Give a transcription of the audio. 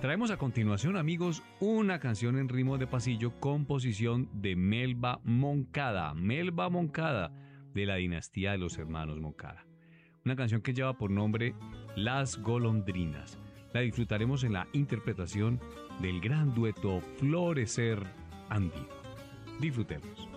Traemos a continuación, amigos, una canción en ritmo de pasillo, composición de Melba Moncada. Melba Moncada, de la dinastía de los hermanos Moncada. Una canción que lleva por nombre Las Golondrinas. La disfrutaremos en la interpretación del gran dueto Florecer Andino. Disfrutemos.